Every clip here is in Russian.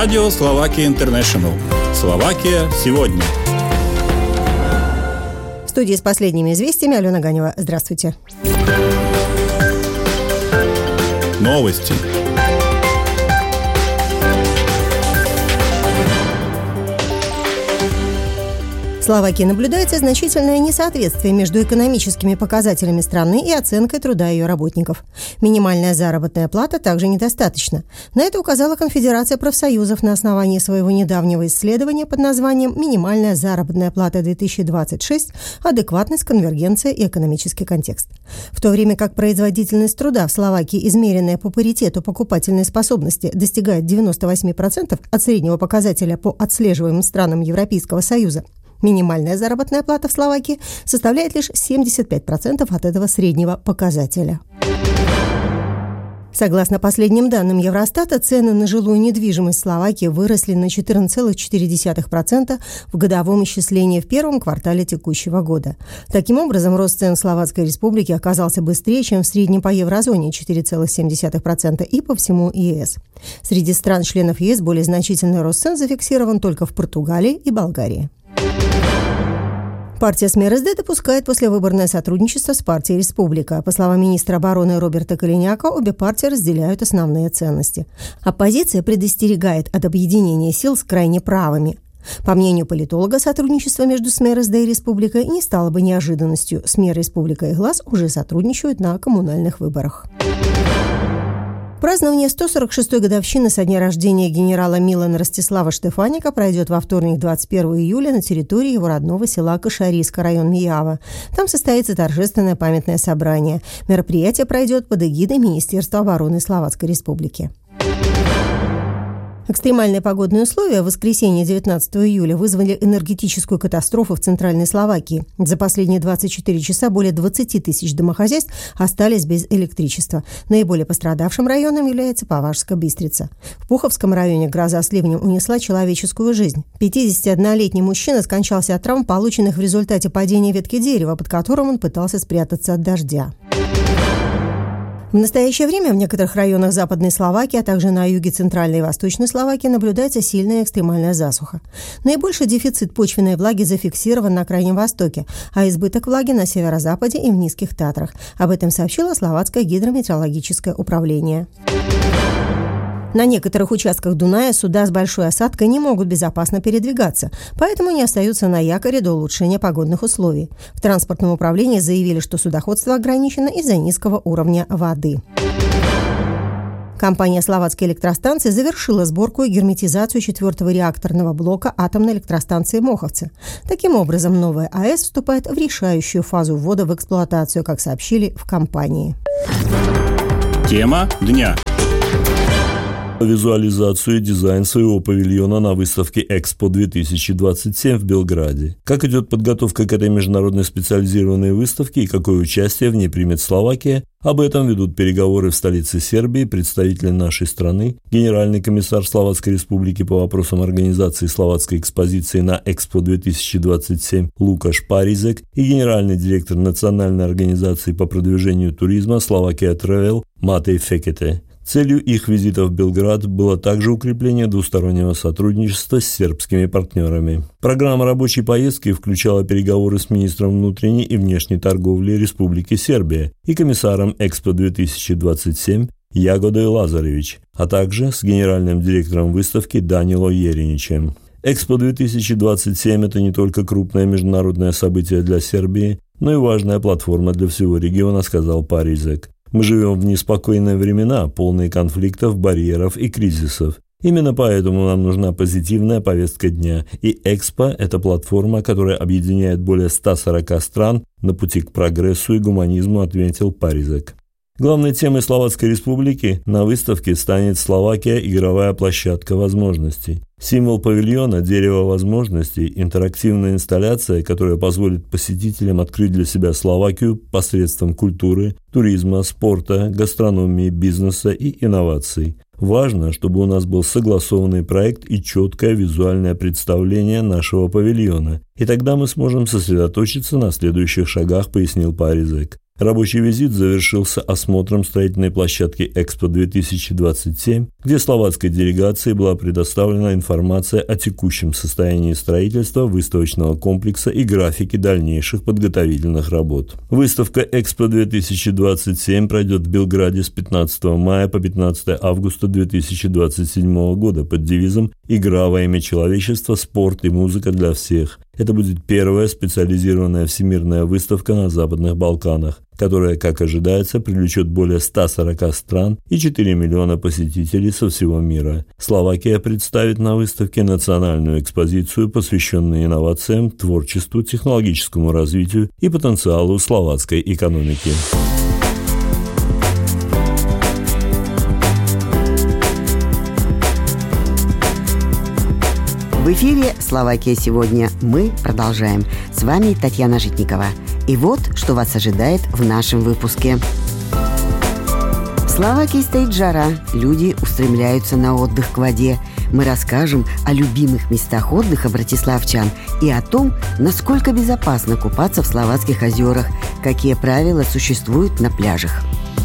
Радио Словакия Интернешнл. Словакия сегодня. В студии с последними известиями Алена Ганева. Здравствуйте. Новости. В Словакии наблюдается значительное несоответствие между экономическими показателями страны и оценкой труда ее работников. Минимальная заработная плата также недостаточна. На это указала Конфедерация профсоюзов на основании своего недавнего исследования под названием «Минимальная заработная плата-2026. Адекватность, конвергенция и экономический контекст». В то время как производительность труда в Словакии, измеренная по паритету покупательной способности, достигает 98% от среднего показателя по отслеживаемым странам Европейского Союза, минимальная заработная плата в Словакии составляет лишь 75% от этого среднего показателя. Согласно последним данным Евростата, цены на жилую недвижимость в Словакии выросли на 14,4% в годовом исчислении в первом квартале текущего года. Таким образом, рост цен в Словацкой Республике оказался быстрее, чем в среднем по еврозоне 4,7% и по всему ЕС. Среди стран-членов ЕС более значительный рост цен зафиксирован только в Португалии и Болгарии. Партия СМЕРСД допускает послевыборное сотрудничество с партией «Республика». По словам министра обороны Роберта Калиняка, обе партии разделяют основные ценности. Оппозиция предостерегает от объединения сил с крайне правыми. По мнению политолога, сотрудничество между СМЕРСД и «Республикой» не стало бы неожиданностью. СМЕР, «Республика» и «Глас» уже сотрудничают на коммунальных выборах. Празднование 146-й годовщины со дня рождения генерала Милана Ростислава Штефаника пройдет во вторник, 21 июля, на территории его родного села Кашарийска, район Миява. Там состоится торжественное памятное собрание. Мероприятие пройдет под эгидой Министерства обороны Словацкой Республики. Экстремальные погодные условия в воскресенье 19 июля вызвали энергетическую катастрофу в Центральной Словакии. За последние 24 часа более 20 тысяч домохозяйств остались без электричества. Наиболее пострадавшим районом является Павашска Бистрица. В Пуховском районе гроза с ливнем унесла человеческую жизнь. 51-летний мужчина скончался от травм, полученных в результате падения ветки дерева, под которым он пытался спрятаться от дождя. В настоящее время в некоторых районах Западной Словакии, а также на юге Центральной и Восточной Словакии наблюдается сильная экстремальная засуха. Наибольший дефицит почвенной влаги зафиксирован на Крайнем Востоке, а избыток влаги на северо-западе и в Низких Татрах. Об этом сообщило Словацкое гидрометеорологическое управление. На некоторых участках Дуная суда с большой осадкой не могут безопасно передвигаться, поэтому не остаются на якоре до улучшения погодных условий. В транспортном управлении заявили, что судоходство ограничено из-за низкого уровня воды. Компания «Словацкие электростанции» завершила сборку и герметизацию 4-го реакторного блока атомной электростанции Моховцы. Таким образом, новая АЭС вступает в решающую фазу ввода в эксплуатацию, как сообщили в компании. Тема дня. Визуализацию и дизайн своего павильона на выставке «Экспо-2027» в Белграде. Как идет подготовка к этой международной специализированной выставке и какое участие в ней примет Словакия, об этом ведут переговоры в столице Сербии представители нашей страны, генеральный комиссар Словацкой Республики по вопросам организации словацкой экспозиции на «Экспо-2027» Лукаш Паризек и генеральный директор Национальной организации по продвижению туризма «Словакия Travel» Матей Фекете. Целью их визита в Белград было также укрепление двустороннего сотрудничества с сербскими партнерами. Программа рабочей поездки включала переговоры с министром внутренней и внешней торговли Республики Сербия и комиссаром Экспо-2027 Ягодой Лазаревич, а также с генеральным директором выставки Данило Ериничем. Экспо-2027 – это не только крупное международное событие для Сербии, но и важная платформа для всего региона, сказал Паризек. Мы живем в неспокойные времена, полные конфликтов, барьеров и кризисов. Именно поэтому нам нужна позитивная повестка дня. И Экспо – это платформа, которая объединяет более 140 стран на пути к прогрессу и гуманизму, отметил Паризек. Главной темой Словацкой Республики на выставке станет Словакия – игровая площадка возможностей. Символ павильона – дерево возможностей, интерактивная инсталляция, которая позволит посетителям открыть для себя Словакию посредством культуры, туризма, спорта, гастрономии, бизнеса и инноваций. Важно, чтобы у нас был согласованный проект и четкое визуальное представление нашего павильона. И тогда мы сможем сосредоточиться на следующих шагах, пояснил Паризек. Рабочий визит завершился осмотром строительной площадки Экспо-2027, где словацкой делегации была предоставлена информация о текущем состоянии строительства выставочного комплекса и графике дальнейших подготовительных работ. Выставка Экспо-2027 пройдет в Белграде с 15 мая по 15 августа 2027 года под девизом «Игра во имя человечества, спорт и музыка для всех». Это будет первая специализированная всемирная выставка на Западных Балканах, которая, как ожидается, привлечет более 140 стран и 4 миллиона посетителей со всего мира. Словакия представит на выставке национальную экспозицию, посвященную инновациям, творчеству, технологическому развитию и потенциалу словацкой экономики. В эфире «Словакия сегодня». Мы продолжаем. С вами Татьяна Житникова. И вот, что вас ожидает в нашем выпуске. В Словакии стоит жара. Люди устремляются на отдых к воде. Мы расскажем о любимых местах отдыха братиславчан и о том, насколько безопасно купаться в словацких озерах, какие правила существуют на пляжах.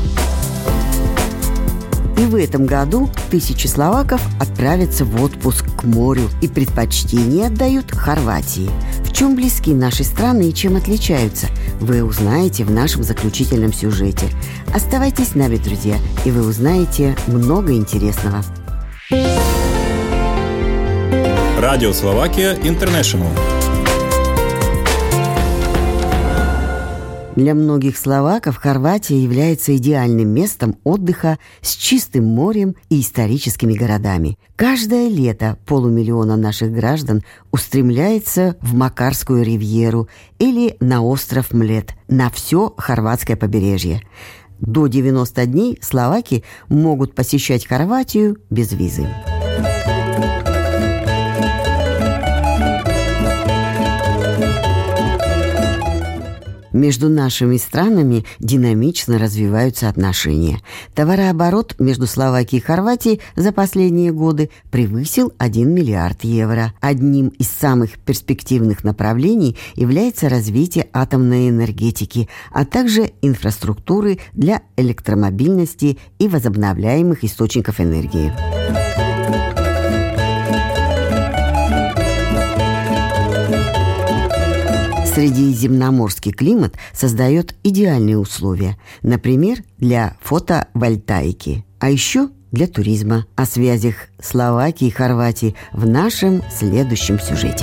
И в этом году тысячи словаков отправятся в отпуск к морю и предпочтение отдают Хорватии. В чем близки наши страны и чем отличаются, вы узнаете в нашем заключительном сюжете. Оставайтесь с нами, друзья, и вы узнаете много интересного. Радио Словакия Интернешнл. Для многих словаков Хорватия является идеальным местом отдыха с чистым морем и историческими городами. Каждое лето 500 000 наших граждан устремляется в Макарскую ривьеру или на остров Млет, на все хорватское побережье. До 90 дней словаки могут посещать Хорватию без визы. Между нашими странами динамично развиваются отношения. Товарооборот между Словакией и Хорватией за последние годы превысил 1 миллиард евро. Одним из самых перспективных направлений является развитие атомной энергетики, а также инфраструктуры для электромобильности и возобновляемых источников энергии. Средиземноморский климат создает идеальные условия, например, для фотовольтаики, а еще для туризма. О связях Словакии и Хорватии в нашем следующем сюжете.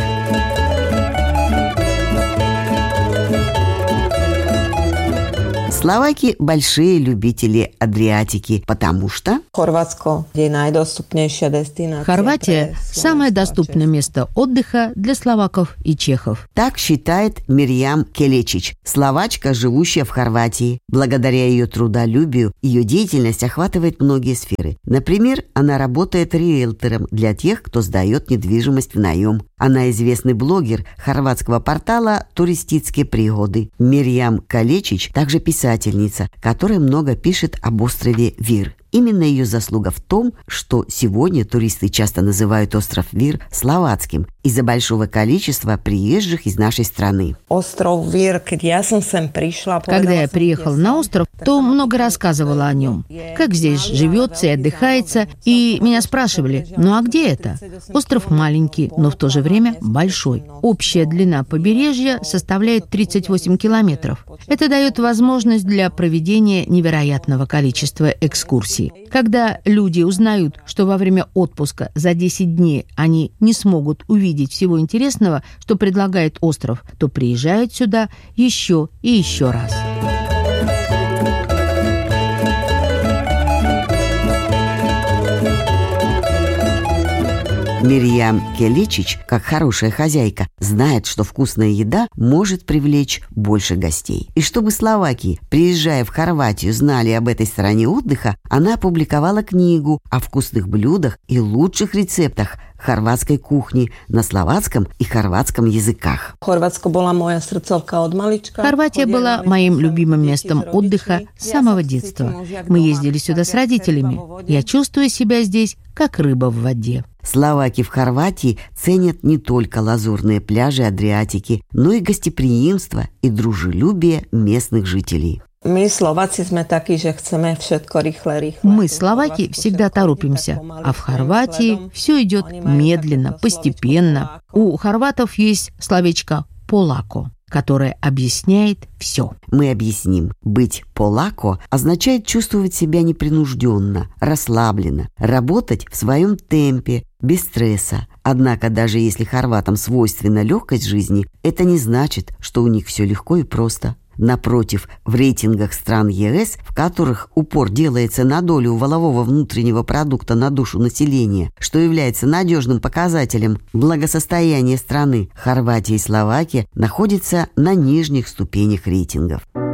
Словаки – большие любители Адриатики, потому что Хорватия – самое доступное место отдыха для словаков и чехов. Так считает Мирьям Келечич, словачка, живущая в Хорватии. Благодаря ее трудолюбию ее деятельность охватывает многие сферы. Например, она работает риэлтором для тех, кто сдает недвижимость в наем. Она известный блогер хорватского портала «Туристические пригоды». Мирьям Келечич также писательница, которая много пишет об острове Вир. Именно ее заслуга в том, что сегодня туристы часто называют остров Вир словацким из-за большого количества приезжих из нашей страны. Когда я приехала на остров, то много рассказывала о нем. Как здесь живется и отдыхается. И меня спрашивали, ну а где это? Остров маленький, но в то же время большой. Общая длина побережья составляет 38 километров. Это дает возможность для проведения невероятного количества экскурсий. Когда люди узнают, что во время отпуска за 10 дней они не смогут увидеть всего интересного, что предлагает остров, то приезжают сюда еще и еще раз. Мирьям Келечич, как хорошая хозяйка, знает, что вкусная еда может привлечь больше гостей. И чтобы словаки, приезжая в Хорватию, знали об этой стране отдыха, она опубликовала книгу о вкусных блюдах и лучших рецептах хорватской кухни на словацком и хорватском языках. Хорватия была моим любимым местом отдыха с самого детства. Мы ездили сюда с родителями. Я чувствую себя здесь, как рыба в воде. Словаки в Хорватии ценят не только лазурные пляжи Адриатики, но и гостеприимство и дружелюбие местных жителей. Мы, словаки, всегда торопимся, а в Хорватии все идет медленно, постепенно. У хорватов есть словечко «полако», которое объясняет все. Мы объясним. Быть полако означает чувствовать себя непринужденно, расслабленно, работать в своем темпе, без стресса. Однако, даже если хорватам свойственна легкость жизни, это не значит, что у них все легко и просто. Напротив, в рейтингах стран ЕС, в которых упор делается на долю валового внутреннего продукта на душу населения, что является надежным показателем благосостояния страны, Хорватия и Словакия находятся на нижних ступенях рейтингов.